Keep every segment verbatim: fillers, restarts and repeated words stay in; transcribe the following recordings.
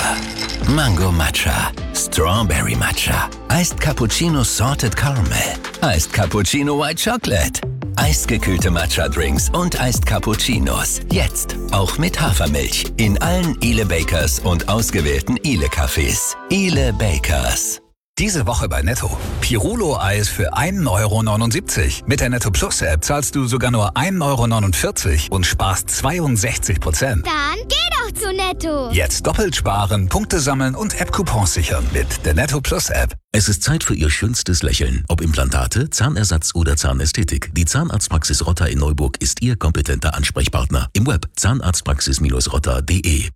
Matcha. Mango Matcha. Strawberry Matcha. Iced Cappuccino Salted Caramel. Iced Cappuccino White Chocolate. Eisgekühlte Matcha-Drinks und Iced Cappuccinos. Jetzt auch mit Hafermilch. In allen Ile Bakers und ausgewählten Ile-Cafés. Ile Bakers. Diese Woche bei Netto. Pirulo-Eis für ein Euro neunundsiebzig. Mit der Netto Plus App zahlst du sogar nur ein Euro neunundvierzig und sparst zweiundsechzig Prozent. Dann geh doch zu Netto. Jetzt doppelt sparen, Punkte sammeln und App-Coupons sichern mit der Netto Plus App. Es ist Zeit für Ihr schönstes Lächeln. Ob Implantate, Zahnersatz oder Zahnästhetik. Die Zahnarztpraxis Rotter in Neuburg ist Ihr kompetenter Ansprechpartner. Im Web zahnarztpraxis rotter punkt de.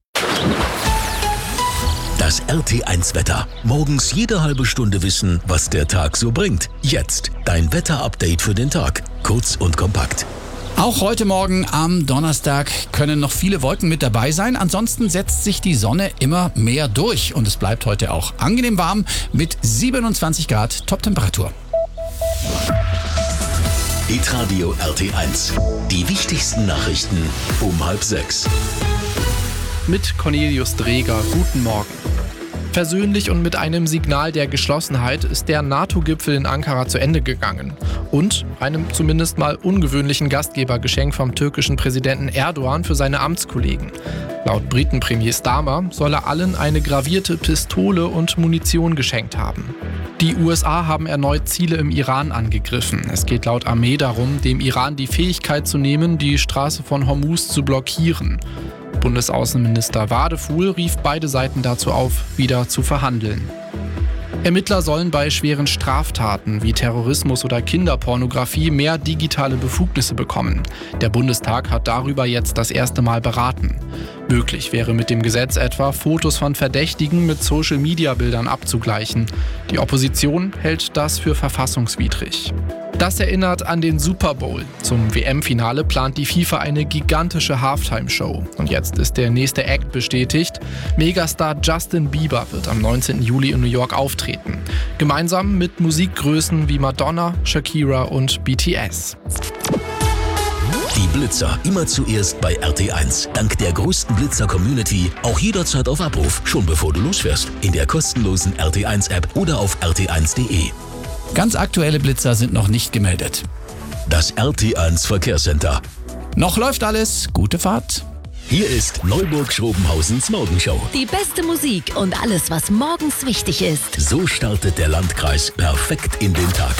Das R T eins Wetter. Morgens jede halbe Stunde wissen, was der Tag so bringt. Jetzt dein Wetter-Update für den Tag. Kurz und kompakt. Auch heute Morgen am Donnerstag können noch viele Wolken mit dabei sein. Ansonsten setzt sich die Sonne immer mehr durch. Und es bleibt heute auch angenehm warm mit siebenundzwanzig Grad Toptemperatur. Hitradio R T eins. Die wichtigsten Nachrichten um halb sechs. Mit Cornelius Dreger. Guten Morgen. Versöhnlich und mit einem Signal der Geschlossenheit ist der NATO-Gipfel in Ankara zu Ende gegangen. Und einem zumindest mal ungewöhnlichen Gastgebergeschenk vom türkischen Präsidenten Erdogan für seine Amtskollegen. Laut Briten-Premier Starmer soll er allen eine gravierte Pistole und Munition geschenkt haben. Die U S A haben erneut Ziele im Iran angegriffen. Es geht laut Armee darum, dem Iran die Fähigkeit zu nehmen, die Straße von Hormuz zu blockieren. Bundesaußenminister Wadefuhl rief beide Seiten dazu auf, wieder zu verhandeln. Ermittler sollen bei schweren Straftaten wie Terrorismus oder Kinderpornografie mehr digitale Befugnisse bekommen. Der Bundestag hat darüber jetzt das erste Mal beraten. Möglich wäre mit dem Gesetz etwa, Fotos von Verdächtigen mit Social-Media-Bildern abzugleichen. Die Opposition hält das für verfassungswidrig. Das erinnert an den Super Bowl. Zum W M-Finale plant die FIFA eine gigantische Halftime-Show. Und jetzt ist der nächste Act bestätigt. Megastar Justin Bieber wird am neunzehnten Juli in New York auftreten. Gemeinsam mit Musikgrößen wie Madonna, Shakira und B T S. Die Blitzer immer zuerst bei R T eins. Dank der größten Blitzer-Community auch jederzeit auf Abruf, schon bevor du losfährst. In der kostenlosen R T eins App oder auf r t eins punkt de. Ganz aktuelle Blitzer sind noch nicht gemeldet. Das R T eins Verkehrscenter. Noch läuft alles. Gute Fahrt. Hier ist Neuburg-Schrobenhausens Morgenshow. Die beste Musik und alles, was morgens wichtig ist. So startet der Landkreis perfekt in den Tag.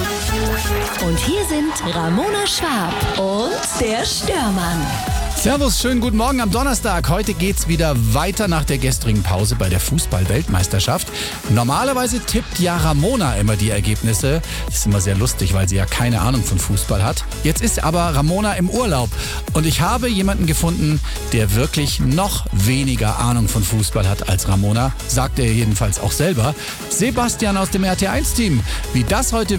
Und hier sind Ramona Schwab und der Störmann. Servus, schönen guten Morgen am Donnerstag. Heute geht's wieder weiter nach der gestrigen Pause bei der Fußball-Weltmeisterschaft. Normalerweise tippt ja Ramona immer die Ergebnisse. Das ist immer sehr lustig, weil sie ja keine Ahnung von Fußball hat. Jetzt ist aber Ramona im Urlaub und ich habe jemanden gefunden, der wirklich noch weniger Ahnung von Fußball hat als Ramona. Sagt er jedenfalls auch selber. Sebastian aus dem R T eins Team. Wie das heute